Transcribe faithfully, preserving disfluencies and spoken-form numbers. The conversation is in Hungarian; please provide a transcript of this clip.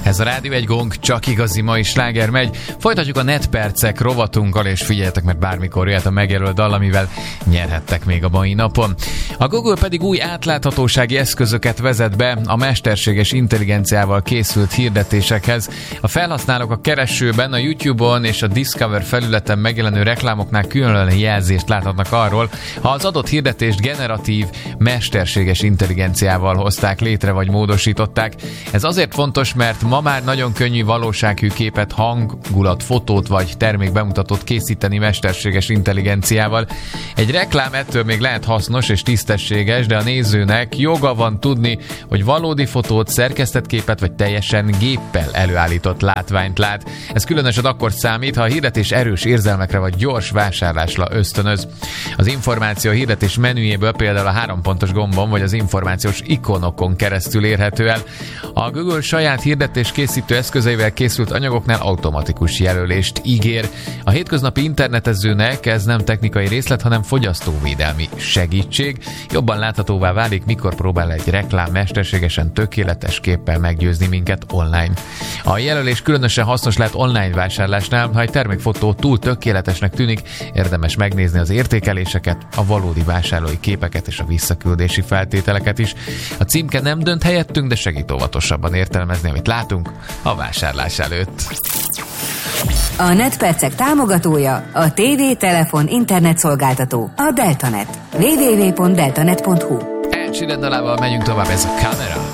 Ez a Rádió egy Gong, csak igazi mai sláger megy. Folytatjuk a netpercek rovatunkkal, és figyeljetek, mert bármikor jöhet a megjelölt dal, amivel nyerhettek még a mai napon. A Google pedig új átláthatósági eszközöket vezet be a mesterséges intelligenciával készült hirdetésekhez. A felhasználók a keresőben, a YouTube-on és a Discover felületen megjelenő reklámoknál különleges jelzést láthatnak arról, ha az adott hirdetést generatív, mesterséges intelligenciával hozták létre vagy módosították. Ez azért fontos, mert ma már nagyon könnyű valósághű képet, hangulat, fotót vagy termékbemutatót készíteni mesterséges intelligenciával. Egy reklám ettől még lehet hasznos és tisztességes, de a nézőnek joga van tudni, hogy valódi fotót, szerkesztett képet vagy teljesen géppel előállított látványt lát. Ez különösen akkor számít, ha a hirdetés erős érzelmekre vagy gyors vásárlásra ösztönöz. Az információ a hirdetés menüjéből például a három pontos gombon vagy az információs ikonokon keresztül érhető el. A Google saját hirdetés készítő eszközeivel készült anyagoknál automatikus jelölést ígér. A hétköznapi internetezőnek ez nem technikai részlet, hanem fogyasztóvédelmi segítség. Jobban láthatóvá válik, mikor próbál egy reklám mesterségesen tökéletes képpel meggyőzni minket online. A jelölés különösen hasznos lehet online vásárlásnál, ha egy termékfotó túl tökéletesnek tűnik, érdemes megnézni az értékeléseket, a valódi vásárlói képeket és a visszaküldési feltételeket is. A címke nem dönt helyettünk, de segít óvatosabban értelmezni, amit látunk a vásárlás előtt. A netpercek támogatója a té vé, telefon, internet szolgáltató, a Deltanet. double-u double-u double-u pont deltanet pont hu. Ed Sheeran dalával megyünk tovább, ez a Camera.